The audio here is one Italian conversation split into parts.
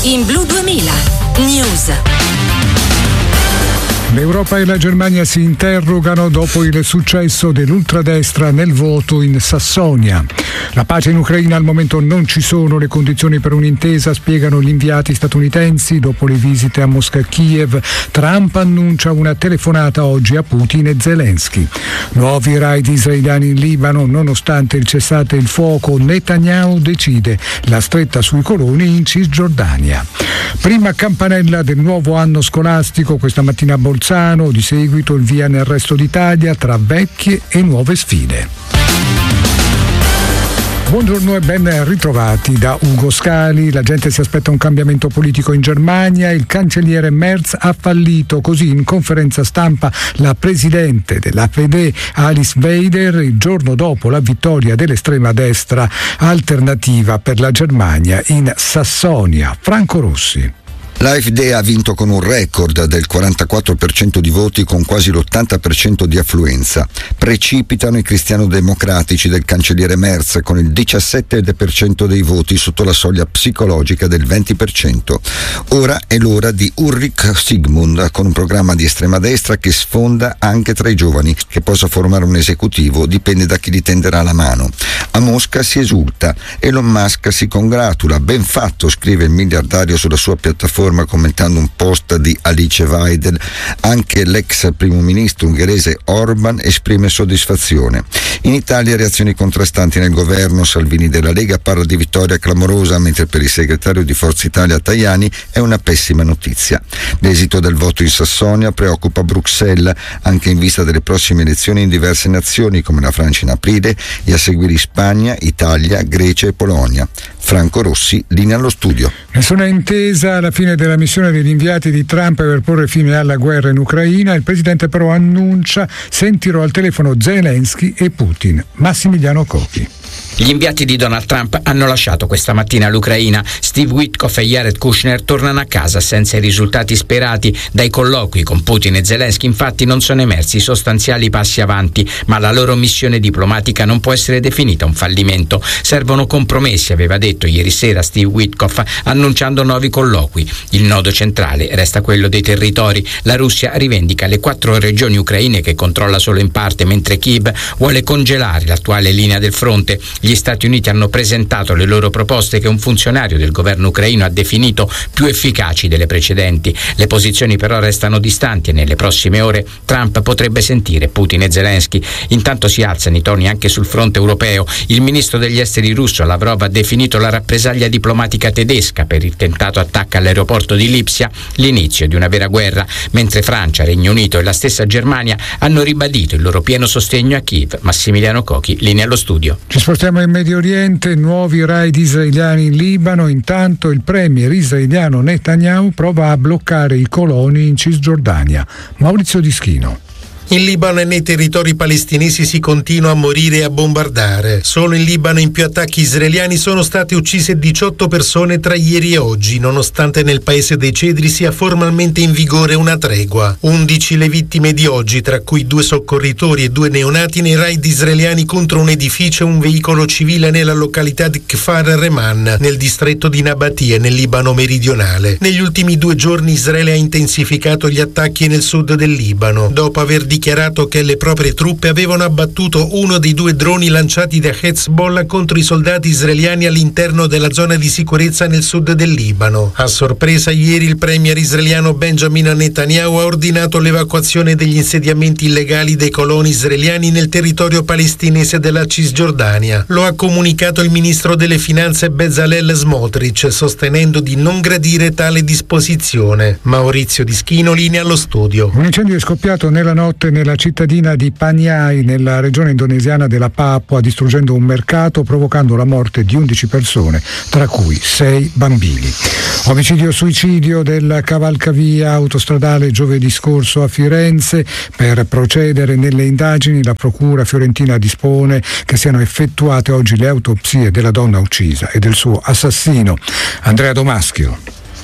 in Blu 2000 News. L'Europa e la Germania si interrogano dopo il successo dell'ultradestra nel voto in Sassonia. La pace in Ucraina al momento non ci sono le condizioni per un'intesa, spiegano gli inviati statunitensi dopo le visite a Mosca e Kiev. Trump annuncia una telefonata oggi a Putin e Zelensky. Nuovi raid israeliani in Libano, nonostante il cessate il fuoco, Netanyahu decide la stretta sui coloni in Cisgiordania. Prima campanella del nuovo anno scolastico questa mattina a Bolzano, di seguito il via nel resto d'Italia tra vecchie e nuove sfide. Buongiorno e ben ritrovati da Ugo Scali. La gente si aspetta un cambiamento politico in Germania. Il cancelliere Merz ha fallito, così in conferenza stampa la presidente dell'AfD Alice Weidel il giorno dopo la vittoria dell'estrema destra Alternativa per la Germania in Sassonia. Franco Rossi. L'AfD ha vinto con un record del 44% di voti con quasi l'80% di affluenza. Precipitano i cristiano-democratici del cancelliere Merz con il 17% dei voti sotto la soglia psicologica del 20%. Ora è l'ora di Ulrich Sigmund con un programma di estrema destra che sfonda anche tra i giovani. Che possa formare un esecutivo dipende da chi gli tenderà la mano. A Mosca si esulta, Elon Musk si congratula. Ben fatto, scrive il miliardario sulla sua piattaforma commentando un post di Alice Weidel. Anche l'ex primo ministro ungherese Orban esprime soddisfazione. In Italia reazioni contrastanti nel governo. Salvini della Lega parla di vittoria clamorosa, mentre per il segretario di Forza Italia Tajani è una pessima notizia. L'esito del voto in Sassonia preoccupa Bruxelles, anche in vista delle prossime elezioni in diverse nazioni come la Francia in aprile e a seguire Spagna, Italia, Grecia e Polonia. Franco Rossi, linea allo studio. Nessuna intesa alla fine della missione degli inviati di Trump per porre fine alla guerra in Ucraina. Il presidente però annuncia: sentirò al telefono Zelensky e Putin. Massimiliano Coppi. Gli inviati di Donald Trump hanno lasciato questa mattina l'Ucraina. Steve Witkoff e Jared Kushner tornano a casa senza i risultati sperati. Dai colloqui con Putin e Zelensky infatti non sono emersi sostanziali passi avanti, ma la loro missione diplomatica non può essere definita un fallimento. Servono compromessi, aveva detto ieri sera Steve Witkoff, annunciando nuovi colloqui. Il nodo centrale resta quello dei territori. La Russia rivendica le 4 regioni ucraine che controlla solo in parte, mentre Kiev vuole congelare l'attuale linea del fronte. Gli Stati Uniti hanno presentato le loro proposte che un funzionario del governo ucraino ha definito più efficaci delle precedenti. Le posizioni però restano distanti e nelle prossime ore Trump potrebbe sentire Putin e Zelensky. Intanto si alzano i toni anche sul fronte europeo. Il ministro degli esteri russo Lavrov ha definito la rappresaglia diplomatica tedesca per il tentato attacco all'aeroporto di Lipsia l'inizio di una vera guerra, mentre Francia, Regno Unito e la stessa Germania hanno ribadito il loro pieno sostegno a Kiev. Massimiliano Cocchi, linea allo studio. Ci spostiamo in Medio Oriente, nuovi raid israeliani in Libano. Intanto il premier israeliano Netanyahu prova a bloccare i coloni in Cisgiordania. Maurizio Dischino. In Libano e nei territori palestinesi si continua a morire e a bombardare. Solo in Libano in più attacchi israeliani sono state uccise 18 persone tra ieri e oggi, nonostante nel paese dei cedri sia formalmente in vigore una tregua. 11 le vittime di oggi, tra cui 2 soccorritori e 2 neonati nei raid israeliani contro un edificio e un veicolo civile nella località di Kfar Reman, nel distretto di Nabatie, nel Libano meridionale. Negli ultimi 2 giorni Israele ha intensificato gli attacchi nel sud del Libano, dopo aver dichiarato che le proprie truppe avevano abbattuto uno dei 2 droni lanciati da Hezbollah contro i soldati israeliani all'interno della zona di sicurezza nel sud del Libano. A sorpresa, ieri il premier israeliano Benjamin Netanyahu ha ordinato l'evacuazione degli insediamenti illegali dei coloni israeliani nel territorio palestinese della Cisgiordania. Lo ha comunicato il ministro delle finanze Bezalel Smotrich, sostenendo di non gradire tale disposizione. Maurizio Dischino, linea allo studio. Un incendio è scoppiato nella notte nella cittadina di Paniai, nella regione indonesiana della Papua, distruggendo un mercato, provocando la morte di 11 persone, tra cui 6 bambini. Omicidio-suicidio del cavalcavia autostradale giovedì scorso a Firenze. Per procedere nelle indagini la procura fiorentina dispone che siano effettuate oggi le autopsie della donna uccisa e del suo assassino. Andrea Domaschio.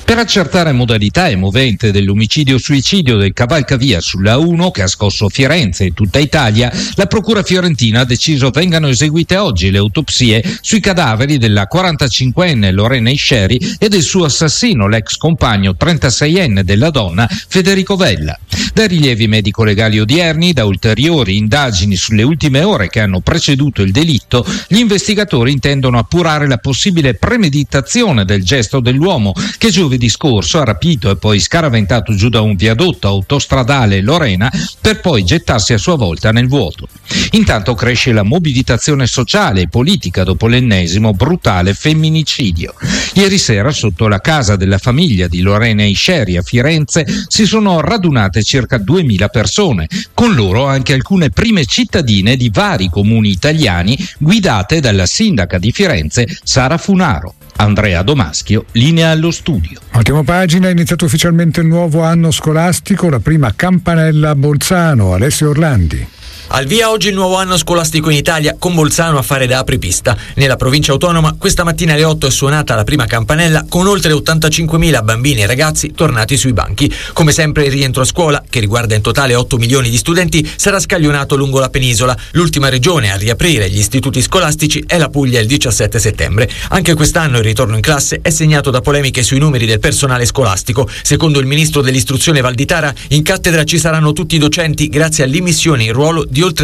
Per accertare modalità e movente dell'omicidio-suicidio del cavalcavia sulla A1 che ha scosso Firenze e tutta Italia, la Procura fiorentina ha deciso vengano eseguite oggi le autopsie sui cadaveri della 45enne Lorena Isceri e del suo assassino, l'ex compagno 36enne della donna Federico Vella. Dai rilievi medico-legali odierni, da ulteriori indagini sulle ultime ore che hanno preceduto il delitto, gli investigatori intendono appurare la possibile premeditazione del gesto dell'uomo che giovedì scorso ha rapito e poi scaraventato giù da un viadotto autostradale Lorena per poi gettarsi a sua volta nel vuoto. Intanto cresce la mobilitazione sociale e politica dopo l'ennesimo brutale femminicidio. Ieri sera, sotto la casa della famiglia di Lorena Isceri a Firenze, si sono radunate circa 2000 persone, con loro anche alcune prime cittadine di vari comuni italiani guidate dalla sindaca di Firenze Sara Funaro. Andrea Domaschio, linea allo studio. Ultima pagina, è iniziato ufficialmente il nuovo anno scolastico, la prima campanella a Bolzano. Alessio Orlandi. Al via oggi il nuovo anno scolastico in Italia, con Bolzano a fare da apripista. Nella provincia autonoma questa mattina alle 8 è suonata la prima campanella con oltre 85.000 bambini e ragazzi tornati sui banchi. Come sempre il rientro a scuola, che riguarda in totale 8 milioni di studenti, sarà scaglionato lungo la penisola. L'ultima regione a riaprire gli istituti scolastici è la Puglia il 17 settembre. Anche quest'anno il ritorno in classe è segnato da polemiche sui numeri del personale scolastico. Secondo il ministro dell'istruzione Valditara, in cattedra ci saranno tutti i docenti grazie all'immissione in ruolo di oltre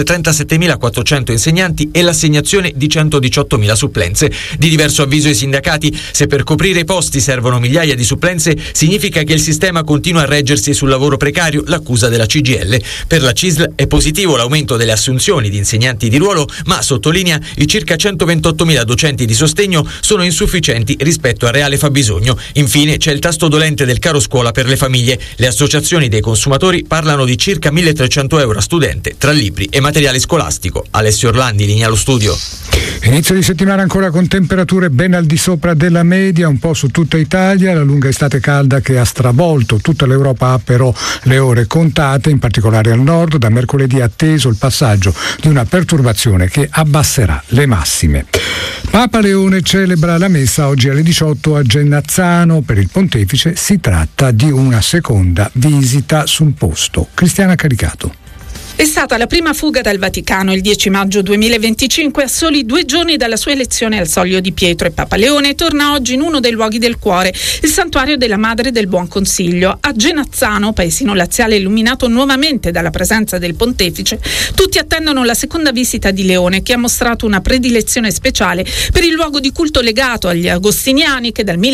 37.400 insegnanti e l'assegnazione di 118.000 supplenze. Di diverso avviso i sindacati: se per coprire i posti servono migliaia di supplenze, significa che il sistema continua a reggersi sul lavoro precario, l'accusa della CGIL. Per la CISL è positivo l'aumento delle assunzioni di insegnanti di ruolo, ma sottolinea i circa 128.000 docenti di sostegno sono insufficienti rispetto al reale fabbisogno. Infine c'è il tasto dolente del caro scuola per le famiglie. Le associazioni dei consumatori parlano di circa 1.300 euro a studente tra libri e materiale scolastico. Alessio Orlandi, linea allo studio. Inizio di settimana ancora con temperature ben al di sopra della media, un po' su tutta Italia. La lunga estate calda che ha stravolto tutta l'Europa ha però le ore contate, in particolare al nord. Da mercoledì è atteso il passaggio di una perturbazione che abbasserà le massime. Papa Leone celebra la messa oggi alle 18 a Genazzano. Per il pontefice si tratta di una seconda visita sul posto. Cristiana Caricato. È stata la prima fuga dal Vaticano il 10 maggio 2025, a soli 2 giorni dalla sua elezione al Soglio di Pietro, e Papa Leone torna oggi in uno dei luoghi del cuore, il santuario della Madre del Buon Consiglio. A Genazzano, paesino laziale illuminato nuovamente dalla presenza del pontefice, tutti attendono la seconda visita di Leone, che ha mostrato una predilezione speciale per il luogo di culto legato agli agostiniani, che dal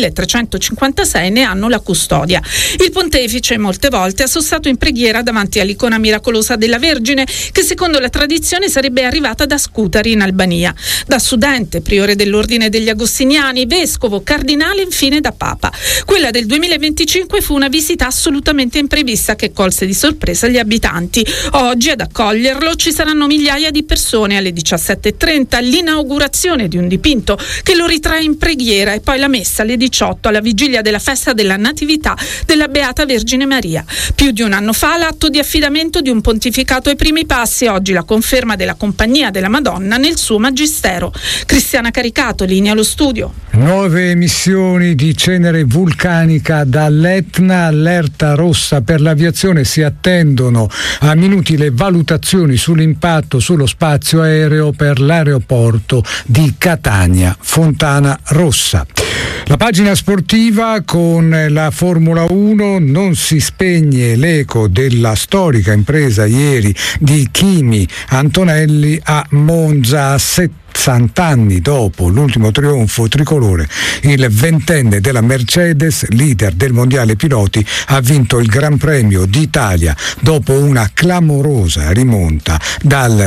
1356 ne hanno la custodia. Il pontefice molte volte ha sossato in preghiera davanti all'icona miracolosa della Vergine, che secondo la tradizione sarebbe arrivata da Scutari in Albania. Da studente, priore dell'ordine degli agostiniani, vescovo, cardinale, infine da papa. Quella del 2025 fu una visita assolutamente imprevista che colse di sorpresa gli abitanti. Oggi ad accoglierlo ci saranno migliaia di persone. Alle 17:30 l'inaugurazione di un dipinto che lo ritrae in preghiera, e poi la messa alle 18 alla vigilia della festa della Natività della Beata Vergine Maria. Più di un anno fa l'atto di affidamento di un pontificato ai primi passi, oggi la conferma della Compagnia della Madonna nel suo magistero. Cristiana Caricato, linea allo studio. Nuove emissioni di cenere vulcanica dall'Etna, allerta rossa per l'aviazione, si attendono a minuti le valutazioni sull'impatto sullo spazio aereo per l'aeroporto di Catania, Fontana Rossa. La pagina sportiva con la Formula 1, non si spegne l'eco della storica impresa ieri di Kimi Antonelli a Monza. 60 anni dopo l'ultimo trionfo tricolore, il 20enne della Mercedes, leader del mondiale piloti, ha vinto il Gran Premio d'Italia dopo una clamorosa rimonta dal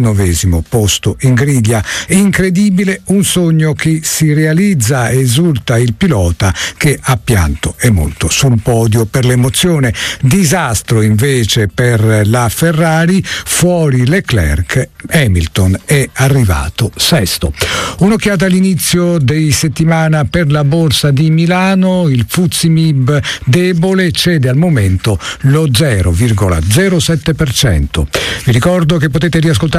19° posto in griglia. Incredibile, un sogno che si realizza, esulta il pilota, che ha pianto e molto sul podio per l'emozione. Disastro invece per la Ferrari, fuori Leclerc, Hamilton è arrivato sesto. Un'occhiata all'inizio di settimana per la borsa di Milano. Il FTSE MIB debole, cede al momento lo 0,07%. Vi ricordo che potete riascoltare